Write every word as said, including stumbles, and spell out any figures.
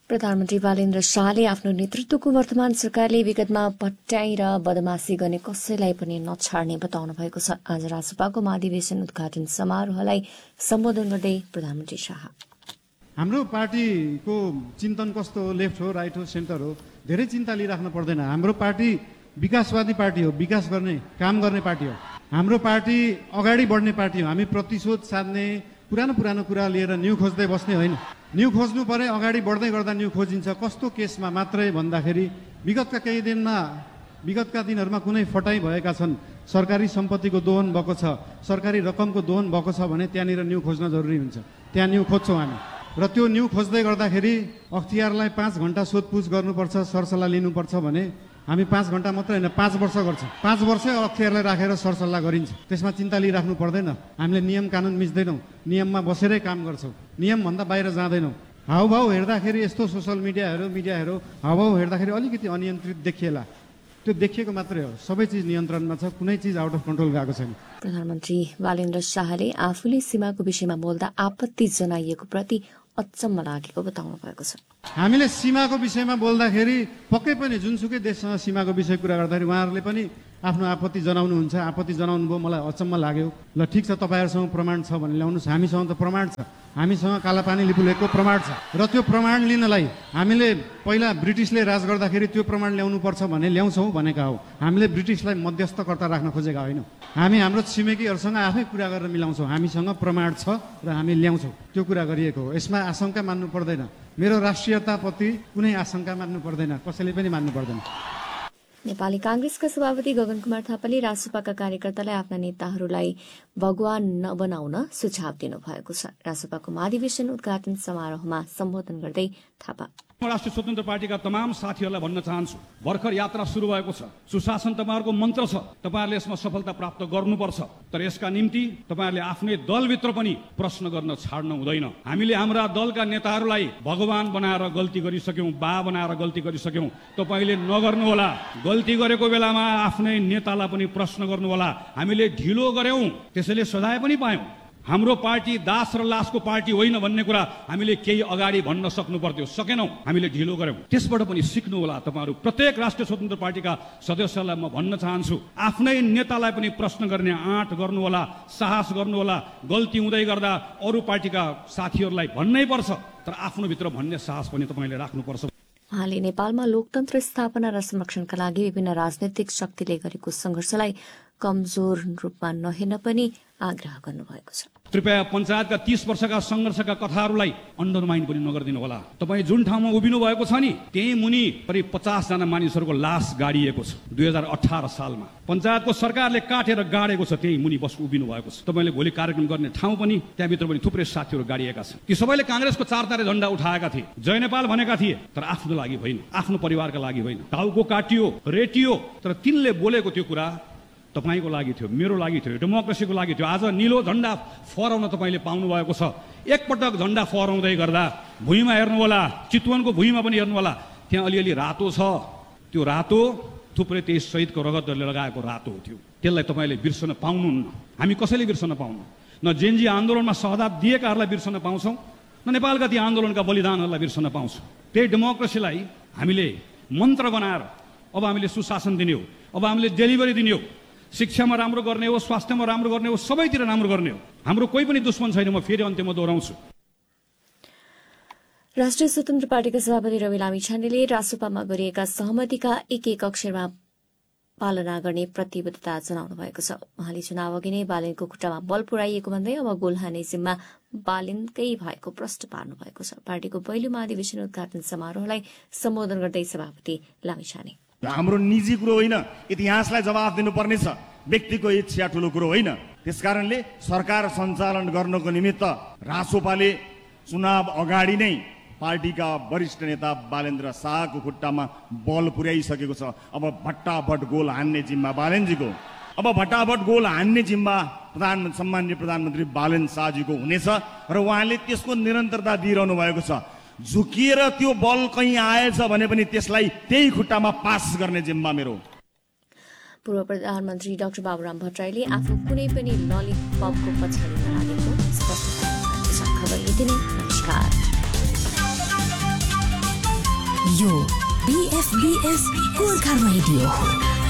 प्रधानमन्त्री बालेन्द्र शाहले आफ्नो नेतृत्वको वर्तमान सरकारले विगतमा पट्याई र बदमाशी गर्ने कसैलाई पनि नछाड्ने बताउनु भएको छ। आज रासपाको महाधिवेशन उद्घाटन समारोहलाई सम्बोधन गर्दै प्रधानमन्त्री शाह हाम्रो पार्टीको चिन्तन कस्तो हो, लेफ्ट हो, राइट हो, सेन्टर हो, धेरै चिन्ता लिइराख्नु पर्दैन। हाम्रो पार्टी विकासवादी पार्टी हो, विकास गर्ने काम गर्ने पार्टी हो। हाम्रो पार्टी अगाडि बढ्ने पार्टी हो। हामी प्रतिशोध साध्ने, पुरानो पुरानो कुरा लिएर न्यू खोज्दै बस्ने होइन। न्यू खोज्नु परे अगाडि बढ्दै गर्दा न्यू खोजिन्छ। कस्तो केसमा मात्रै भन्दाखेरि विगतका केही दिनमा विगतका दिनहरूमा कुनै फटाई भएका छन्, सरकारी सम्पत्तिको दोहन भएको छ, सरकारी रकमको दोहन भएको छ भने त्यहाँनिर न्यू खोज्न जरुरी हुन्छ। त्यहाँ न्यू खोज्छौँ हामी र त्यो न्यू खोज्दै गर्दाखेरि अख्तियारलाई पाँच घन्टा सोधपुछ गर्नुपर्छ, सरसल्लाह लिनुपर्छ भने हामी पाँच घन्टा मात्रै होइन पाँच वर्ष गर्छौँ। पाँच वर्ष अख्तियारलाई राखेर सरसल्लाह गरिन्छ। त्यसमा चिन्ता लिइराख्नु पर्दैन। हामीले नियम कानुन मिच्दैनौँ, नियममा बसेरै काम गर्छौँ, नियमभन्दा बाहिर जाँदैनौँ। हाउभाउ हेर्दाखेरि यस्तो सोसल मिडियाहरू मिडियाहरू हाउभाउ हेर्दाखेरि अलिकति अनियन्त्रित देखिएला, त्यो देखिएको मात्रै हो। सबै चिज नियन्त्रणमा छ, कुनै चिज आउट अफ कन्ट्रोल गएको छैन। प्रधानमन्त्री बालेन्द्र शाहले आफूले सीमाको विषयमा बोल्दा आपत्ति जनाइएको प्रति अचम्म लागेको बताउनु भएको छ। हामीले सीमाको विषयमा बोल्दाखेरि पक्कै पनि जुनसुकै देशसँग सीमाको विषय कुरा गर्दाखेरि उहाँहरूले पनि आफ्नो आपत्ति जनाउनुहुन्छ। आपत्ति जनाउनु भयो, मलाई अचम्म लाग्यो। ल ठिक छ, तपाईँहरूसँग प्रमाण छ भने ल्याउनुहोस्। हामीसँग त प्रमाण छ, हामीसँग कालापानी लिपुलेखको प्रमाण छ र त्यो प्रमाण लिनलाई हामीले पहिला ब्रिटिसले राज गर्दाखेरि त्यो प्रमाण ल्याउनुपर्छ भने ल्याउँछौँ भनेका हो। हामीले ब्रिटिसलाई मध्यस्थकर्ता राख्न खोजेका होइनौँ। हामी हाम्रो छिमेकीहरूसँग आफै कुरा गरेर मिलाउँछौँ। हामीसँग प्रमाण छ र हामी ल्याउँछौँ, त्यो कुरा गरिएको हो। यसमा आशंका मान्नु पर्दैन। मेरो राष्ट्रियताप्रति कुनै आशंका मान्नु पर्दैन, कसैले पनि मान्नु पर्दैन। नेपाली कांग्रेसका सभापति गगन कुमार थापाले रासपाका कार्यकर्तालाई आफ्ना नेताहरूलाई भगवान नबनाउन सुझाव दिनुभएको छ। रासपाको महाधिवेशन उद्घाटन समारोहमा सम्बोधन गर्दै थापा राष्ट्रिय स्वतन्त्र पार्टीका तमाम साथीहरूलाई भन्न चाहन्छु, भर्खर यात्रा सुरु भएको छ। सुशासन तपाईँहरूको मन्त्र छ, तपाईँहरूले यसमा सफलता प्राप्त गर्नुपर्छ। तर यसका निम्ति तपाईँहरूले आफ्नै दलभित्र पनि प्रश्न गर्न छाड्नु हुँदैन। हामीले हाम्रा दलका नेताहरूलाई भगवान बनाएर गल्ती गरिसक्यौँ, बा बनाएर गल्ती गरिसक्यौँ। तपाईँले नगर्नुहोला। गल्ती गरेको बेलामा आफ्नै नेतालाई पनि प्रश्न गर्नुहोला। हामीले ढिलो गर्यौँ, त्यसैले सजाय पनि पायौँ। हाम्रो पार्टी दास र लासको पार्टी होइन भन्ने कुरा हामीले केही अगाडि भन्न सक्नु पर्थ्यो, सकेनौँ, हामीले ढिलो गर्यौँ। त्यसबाट पनि सिक्नु होला। तपाईँहरू प्रत्येक राष्ट्रिय स्वतन्त्र पार्टीका सदस्यलाई म भन्न चाहन्छु, आफ्नै नेतालाई पनि प्रश्न गर्ने आँट गर्नुहोला, साहस गर्नुहोला। गल्ती हुँदै गर्दा अरू पार्टीका साथीहरूलाई भन्नै पर्छ, तर आफ्नो भित्र भन्ने साहस पनि तपाईँले राख्नुपर्छ। उहाँले नेपालमा लोकतन्त्र स्थापना र संरक्षणका लागि विभिन्न राजनैतिक शक्तिले गरेको संघर्षलाई कमजोर रूपमा नहेर्न पनि आग्रह गर्नुभएको छ। कृपया पञ्चायतका तीस वर्षका संघर्षका कथाहरूलाई अन्डरमाइन पनि नगरिदिनु होला। तपाईँ जुन ठाउँमा उभिनु भएको छ नि, त्यही मुनि करिब पचास जना मानिसहरूको लास गाडिएको छ। दुई हजार अठार सालमा पञ्चायतको सरकारले काटेर गाडेको छ, त्यही मुनि बस उभिनु भएको छ। तपाईँले भोलि कार्यक्रम गर्ने ठाउँ पनि त्यहाँभित्र पनि थुप्रै साथीहरू गाडिएका छन्। ती सबैले काङ्ग्रेसको चार तारे झण्डा उठाएका थिए, जय नेपाल भनेका थिए, तर आफ्नो लागि होइन, आफ्नो परिवारका लागि होइन। टाउको काटियो, रेटियो, तर तिनले बोलेको त्यो कुरा तपाईँको लागि थियो, मेरो लागि थियो, डेमोक्रेसीको लागि थियो। आज निलो झण्डा फहराउन तपाईँले पाउनु भएको छ। एकपटक झण्डा फहराउँदै गर्दा भुइँमा हेर्नु होला, चितवनको भुइँमा पनि हेर्नु होला, त्यहाँ अलिअलि रातो छ। त्यो रातो थुप्रै त्यही शहीदको रगतहरूले लगाएको रातो थियो। त्यसलाई तपाईँले बिर्सन पाउनुहुन्न। हामी कसैले बिर्सन पाउनु, न जेनजी आन्दोलनमा शहादत दिएकाहरूलाई बिर्सन पाउँछौँ, न नेपालका ती आन्दोलनका बलिदानहरूलाई बिर्सन पाउँछौँ। त्यही डेमोक्रेसीलाई हामीले मन्त्र बनाएर अब हामीले सुशासन दिने हो, अब हामीले डेलिभरी दिने हो, शिक्षामा राम्रो गर्ने हो, स्वास्थ्यमा राम्रो गर्ने हो, सबैतिर राम्रो गर्ने हो। हाम्रो कोही पनि दुश्मन छैन। म फेरि अन्त्यमा दोहोऱ्याउँछु, राष्ट्रिय स्वतन्त्र पार्टीका सभापति रवि लामिछानेले रासपामा गरिएका सहमतिका एक एक अक्षरमा पालना गर्ने प्रतिबद्धता जनाउनु भएको छ। उहाँले चुनाव अघि नै बालिनको खुट्टामा बल पुर्याइएको भन्दै अब गोल हाने जिम्मा बालिनकै भएको प्रश्न पार्नु भएको छ। पार्टीको पहिलो महाधिवेशन उद्घाटन समारोहलाई सम्बोधन गर्दै सभापति लामिछाने हाम्रो निजी कुरो होइन, इतिहासलाई जवाफ दिनुपर्ने छ, व्यक्तिको इच्छा ठुलो कुरो होइन। त्यसकारणले सरकार सञ्चालन गर्नको निमित्त रासोपाले चुनाव अगाडि नै पार्टीका वरिष्ठ नेता बालेन्द्र शाहको खुट्टामा बल पुर्याइसकेको छ। अब भट्टाभट गोल हान्ने जिम्मा बालेनजीको, अब भट्टाभट गोल हान्ने जिम्मा प्रधान सम्माननीय प्रधानमन्त्री बालेन शाहजीको हुनेछ र उहाँले त्यसको निरन्तरता दिइरहनु भएको छ। झुकिएर त्यो बल कहीँ आएछ भने पनि त्यसलाई त्यही खुट्टामा पास गर्ने जिम्मा मेरो। पूर्व प्रधानमन्त्री डाक्टर बाबुराम भट्टराईले आफू कुनै पनि ललिपपको पछाडि नलागेको स्पष्ट गरेको छ। खबर यति नै। नमस्कार। यो बीएफबीएस गोर्खा रेडियो हो।